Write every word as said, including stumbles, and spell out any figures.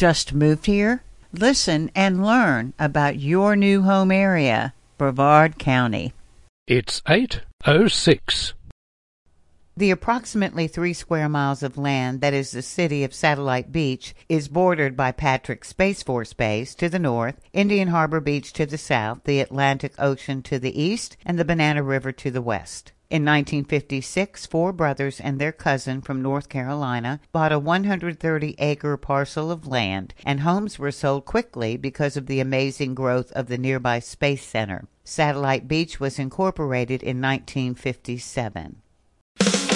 Just moved here? Listen and learn about your new home area, Brevard County. It's eight oh six. The approximately three square miles of land that is the city of Satellite Beach is bordered by Patrick Space Force Base to the north, Indian Harbor Beach to the south, the Atlantic Ocean to the east, and the Banana River to the west. In nineteen fifty-six, four brothers and their cousin from North Carolina bought a one hundred thirty acre parcel of land, and homes were sold quickly because of the amazing growth of the nearby Space Center. Satellite Beach was incorporated in nineteen fifty-seven.